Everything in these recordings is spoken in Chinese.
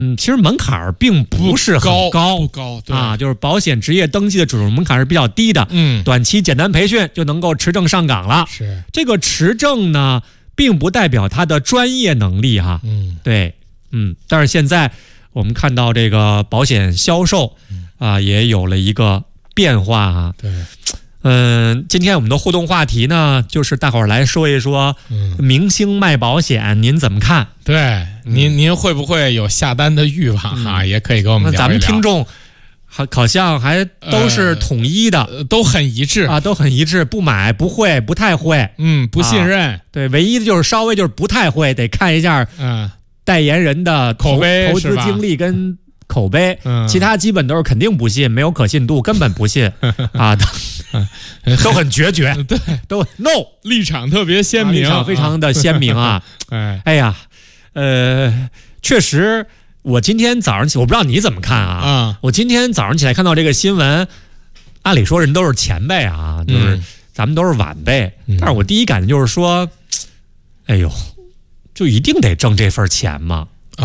其实门槛并不是很高， 不高，对啊，就是保险职业登记的准入门槛是比较低的，短期简单培训就能够持证上岗了。 是这个持证呢，并不代表他的专业能力哈，对，但是现在我们看到这个保险销售啊，也有了一个变化啊， 对。 今天我们的互动话题呢，就是大伙儿来说一说，明星卖保险，您怎么看？ 对，您会不会有下单的欲望啊？也可以跟我们聊一聊。 咱们听众好像还都是统一的， 都很一致啊，都很一致，不买不会，不太会， 不信任。 对，唯一的就是稍微就是不太会，得看一下代言人的口碑、 投资经历跟口碑，其他基本都是肯定不信，没有可信度，根本不信啊，都很决绝， 对， 都 no， 立场特别鲜明， 立场非常的鲜明啊。哎呀，确实，我今天早上起，我不知道你怎么看啊？我今天早上起来看到这个新闻，按理说人都是前辈啊，就是咱们都是晚辈，但是我第一感觉就是说，哎呦，就一定得挣这份钱吗？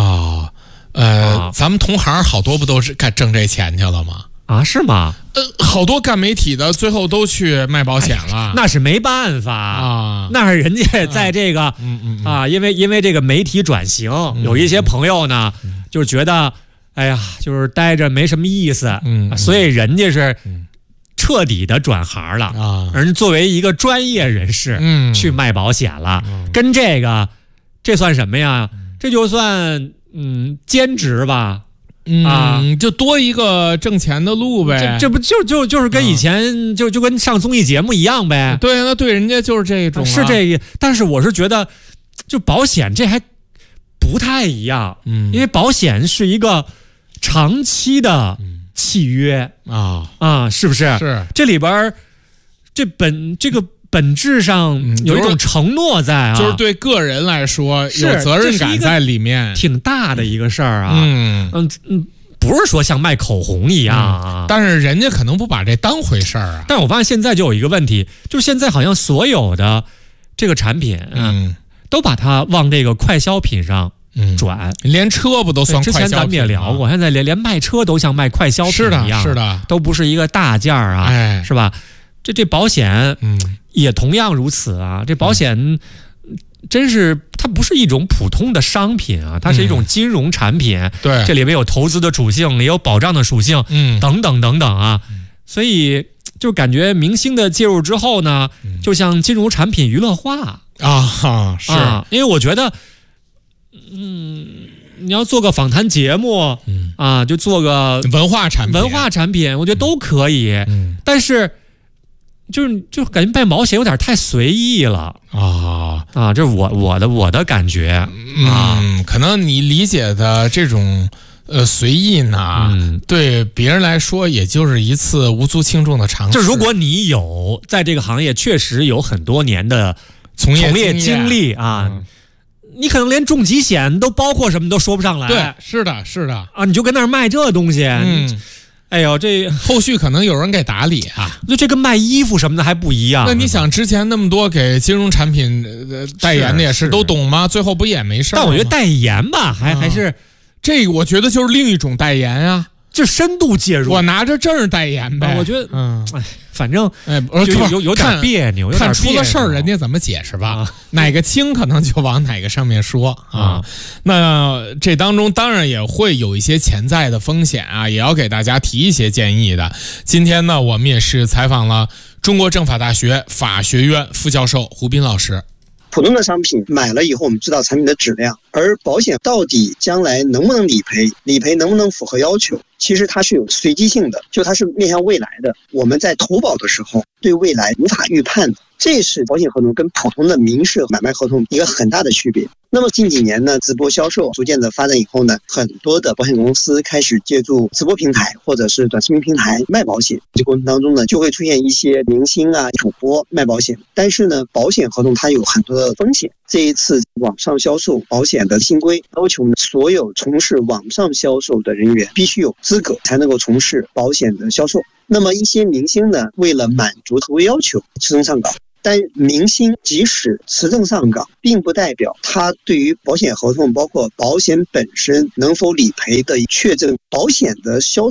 咱们同行好多不都是干挣这钱去了吗？ 啊，是吗？ 好多干媒体的最后都去卖保险了， 那是没办法啊，那是人家在这个因为这个媒体转型，有一些朋友呢，就是觉得，哎呀，就是待着没什么意思，所以人家是彻底的转行了啊，人作为一个专业人士，去卖保险了，跟这算什么呀？这就算兼职吧。 就多一个挣钱的路呗。 这不就是跟以前就跟上综艺节目一样呗？ 对，那对人家就是这种是这个，但是我是觉得，就保险这还不太一样，因为保险是一个长期的契约是不是？ 是这里边这个本质上有一种承诺在啊， 就是对个人来说有责任感在里面， 挺大的一个事儿啊。不是说像卖口红一样啊， 但是人家可能不把这当回事儿啊。 但我发现现在就有一个问题，就是现在好像所有的这个产品，都把它往这个快消品上转， 连车不都算快消品？之前咱们也聊过，现在连卖车都像卖快消品一样， 是的， 都不是一个大件儿啊，是吧？这保险，也同样如此啊。这保险真是它不是一种普通的商品啊，它是一种金融产品。 对， 这里面有投资的属性，也有保障的属性，等等等等啊。所以就感觉明星的介入之后呢，就像金融产品娱乐化是因为我觉得，你要做个访谈节目就做个文化产品，我觉得都可以。但是就感觉卖保险有点太随意了这是我的感觉可能你理解的这种随意呢，对别人来说也就是一次无足轻重的尝试。 就如果你有在这个行业确实有很多年的从业经历你可能连重疾险都包括什么都说不上来。 对，是的你就跟那儿卖这东西，哎呦，这后续可能有人给打理就这跟卖衣服什么的还不一样。 那你想之前那么多给金融产品代言的也是都懂吗？最后不也没事？ 但我觉得代言吧，还是这个，我觉得就是另一种代言啊， 就深度介入。 我拿着证代言呗。 我觉得反正有点别扭， 看出了事儿人家怎么解释吧，哪个轻可能就往哪个上面说那这当中当然也会有一些潜在的风险也要给大家提一些建议的。今天呢，我们也是采访了中国政法大学法学院副教授胡斌老师。 普通的商品买了以后，我们知道产品的质量，而保险到底将来能不能理赔，理赔能不能符合要求，其实它是有随机性的，就它是面向未来的。我们在投保的时候，对未来无法预判的，这是保险合同跟普通的民事买卖合同一个很大的区别。那么近几年呢，直播销售逐渐的发展以后呢，很多的保险公司开始借助直播平台或者是短视频平台卖保险。这过程当中呢，就会出现一些明星主播卖保险，但是呢，保险合同它有很多的风险。这一次网上销售保险的新规要求所有从事网上销售的人员必须有资格才能够从事保险的销售。那么一些明星呢，为了满足合规要求，持证上岗。 但明星即使辞政上岗，并不代表他对于保险合同包括保险本身能否理赔的确证。保险的销